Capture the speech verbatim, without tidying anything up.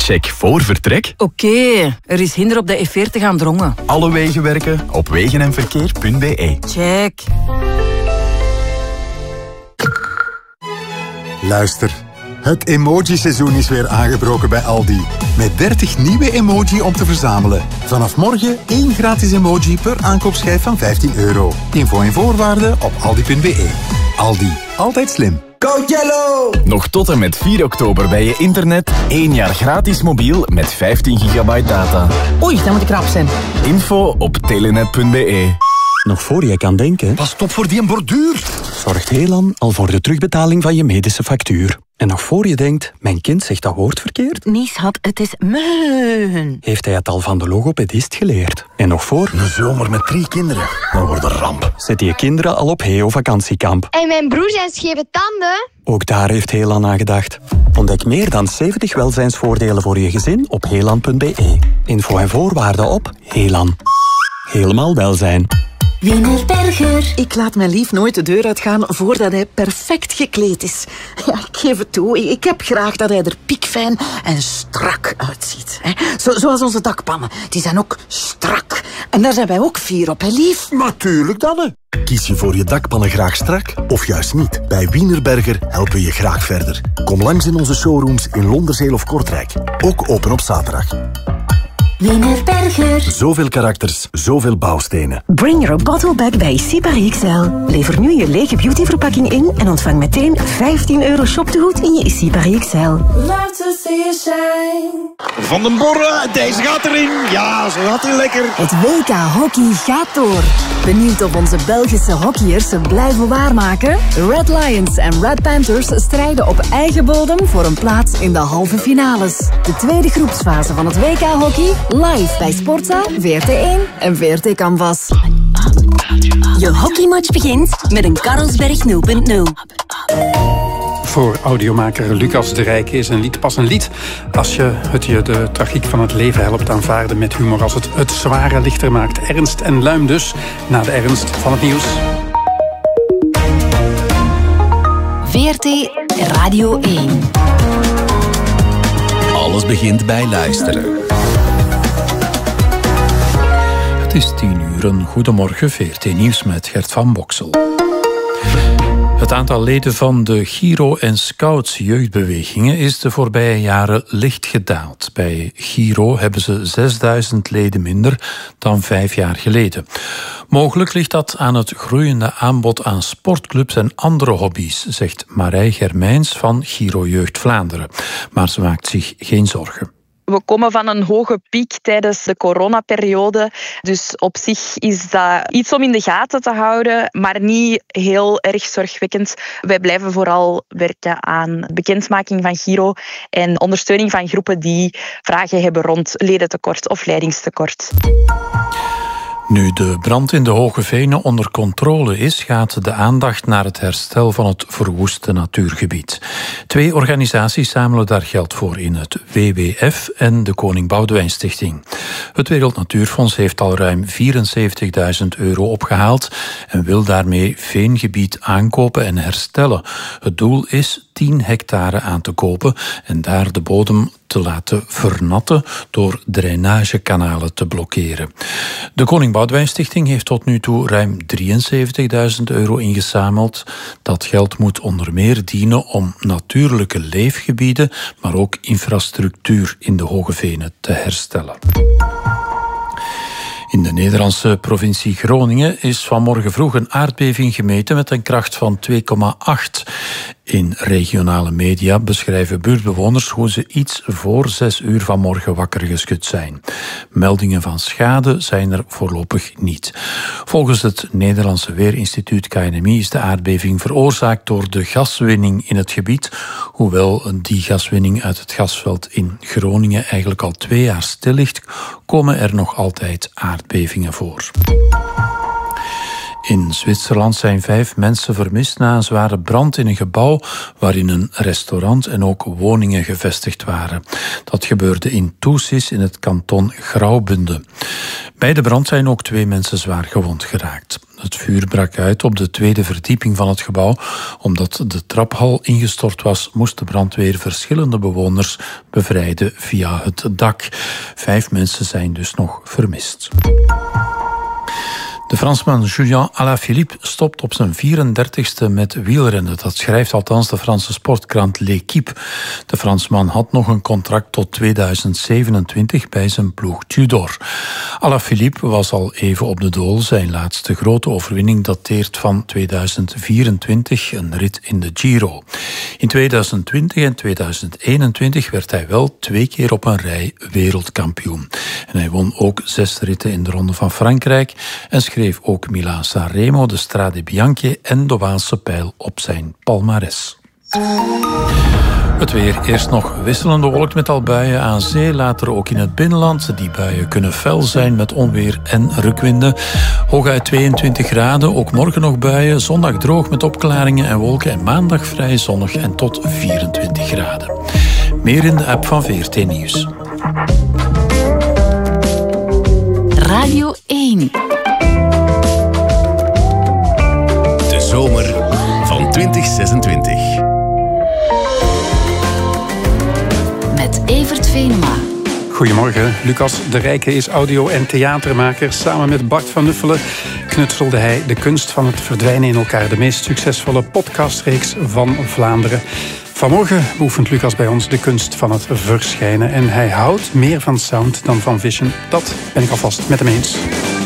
Check voor vertrek. Oké, okay, er is hinder op de E veertig aan Drongen. Alle wegen werken op wegen en verkeer punt b e. Check. Luister, het emoji-seizoen is weer aangebroken bij Aldi. Met dertig nieuwe emoji om te verzamelen. Vanaf morgen één gratis emoji per aankoopschijf van vijftien euro. Info en voorwaarden op aldi punt b e. Aldi, altijd slim. Go Jello! Nog tot en met vier oktober bij je internet. één jaar gratis mobiel met vijftien gigabyte data. Oei, dan moet ik rap zijn. Info op telenet punt b e. Nog voor je kan denken... Pas op voor die borduur! Zorgt Helan al voor de terugbetaling van je medische factuur. En nog voor je denkt, mijn kind zegt dat woord verkeerd... Nee, schat, het is meun. Heeft hij het al van de logopedist geleerd. En nog voor... Een zomer met drie kinderen. Dan wordt een ramp. Zet je kinderen al op Heo vakantiekamp. En mijn broer zijn scheve tanden. Ook daar heeft Helan aan gedacht. Ontdek meer dan zeventig welzijnsvoordelen voor je gezin op helan punt b e. Info en voorwaarden op Helan. Helemaal welzijn. Wienerberger. Ik laat mijn lief nooit de deur uitgaan voordat hij perfect gekleed is. Ja, ik geef het toe. Ik heb graag dat hij er piekfijn en strak uitziet. Zo, zoals onze dakpannen. Die zijn ook strak. En daar zijn wij ook fier op, hè, lief? Natuurlijk dan, hè. Kies je voor je dakpannen graag strak of juist niet? Bij Wienerberger helpen we je graag verder. Kom langs in onze showrooms in Londerzeel of Kortrijk. Ook open op zaterdag. Wienerberger. Zoveel karakters, zoveel bouwstenen. Bring your bottle back bij Sipari X L. Lever nu je lege beautyverpakking in en ontvang meteen vijftien euro shoptegoed in je Sipari X L. Love to see you shine. Van den Borre, deze gaat erin. Ja, zo gaat hij lekker. Het W K Hockey gaat door. Benieuwd of onze Belgische hockeyers ze blijven waarmaken? Red Lions en Red Panthers strijden op eigen bodem voor een plaats in de halve finales. De tweede groepsfase van het W K Hockey live bij Sportza, V R T één en V R T Canvas. Je hockeymatch begint met een Carlsberg nul punt nul. Voor audiomaker Lucas de Rijk is een lied pas een lied als je het je de tragiek van het leven helpt aanvaarden met humor, als het het zware lichter maakt. Ernst en Luim dus, na de ernst van het nieuws. V R T Radio één. Alles begint bij luisteren. Het is tien uur, een goedemorgen, V R T Nieuws met Gert van Boksel. Het aantal leden van de Giro en Scouts jeugdbewegingen is de voorbije jaren licht gedaald. Bij Giro hebben ze zesduizend leden minder dan vijf jaar geleden. Mogelijk ligt dat aan het groeiende aanbod aan sportclubs en andere hobby's, zegt Marij Germijns van Giro Jeugd Vlaanderen. Maar ze maakt zich geen zorgen. We komen van een hoge piek tijdens de coronaperiode. Dus op zich is dat iets om in de gaten te houden, maar niet heel erg zorgwekkend. Wij blijven vooral werken aan bekendmaking van Giro en ondersteuning van groepen die vragen hebben rond ledentekort of leidingstekort. Nu de brand in de Hoge Venen onder controle is, gaat de aandacht naar het herstel van het verwoeste natuurgebied. Twee organisaties zamelen daar geld voor in, het W W F en de Koning Boudewijn Stichting. Het Wereld Natuurfonds heeft al ruim vierenzeventigduizend euro opgehaald en wil daarmee veengebied aankopen en herstellen. Het doel is tien hectare aan te kopen en daar de bodem te laten vernatten door drainagekanalen te blokkeren. De Koning Boudewijn Stichting heeft tot nu toe ruim drieënzeventigduizend euro ingezameld. Dat geld moet onder meer dienen om natuurlijke leefgebieden, maar ook infrastructuur in de Hoge Venen te herstellen. In de Nederlandse provincie Groningen is vanmorgen vroeg een aardbeving gemeten met een kracht van twee komma acht. In regionale media beschrijven buurtbewoners hoe ze iets voor zes uur vanmorgen wakker geschud zijn. Meldingen van schade zijn er voorlopig niet. Volgens het Nederlandse Weerinstituut K N M I is de aardbeving veroorzaakt door de gaswinning in het gebied. Hoewel die gaswinning uit het gasveld in Groningen eigenlijk al twee jaar stil ligt, komen er nog altijd aardbevingen voor. In Zwitserland zijn vijf mensen vermist na een zware brand in een gebouw waarin een restaurant en ook woningen gevestigd waren. Dat gebeurde in Thusis in het kanton Graubünden. Bij de brand zijn ook twee mensen zwaar gewond geraakt. Het vuur brak uit op de tweede verdieping van het gebouw. Omdat de traphal ingestort was, moest de brandweer verschillende bewoners bevrijden via het dak. Vijf mensen zijn dus nog vermist. De Fransman Julian Alaphilippe stopt op zijn vierendertigste met wielrennen. Dat schrijft althans de Franse sportkrant L'Équipe. De Fransman had nog een contract tot tweeduizend zevenentwintig bij zijn ploeg Tudor. Alaphilippe was al even op de dool. Zijn laatste grote overwinning dateert van tweeduizend vierentwintig, een rit in de Giro. In tweeduizend twintig en tweeduizend eenentwintig werd hij wel twee keer op een rij wereldkampioen. En hij won ook zes ritten in de Ronde van Frankrijk en schreef ook Milaan-San Remo, de Strade Bianche en de Waalse Pijl op zijn palmares. Het weer. Eerst nog wisselende wolk met al buien aan zee, later ook in het binnenland. Die buien kunnen fel zijn met onweer en rukwinden. Hooguit tweeëntwintig graden, ook morgen nog buien. Zondag droog met opklaringen en wolken en maandag vrij zonnig en tot vierentwintig graden. Meer in de app van V R T Nieuws. Radio één. De zomer van twintig zesentwintig. Met Evert Venema. Goedemorgen. Lucas de Rijke is audio- en theatermaker. Samen met Bart van Nuffelen knutselde hij De kunst van het verdwijnen in elkaar. De meest succesvolle podcastreeks van Vlaanderen. Vanmorgen beoefent Lucas bij ons de kunst van het verschijnen. En hij houdt meer van sound dan van vision. Dat ben ik alvast met hem eens.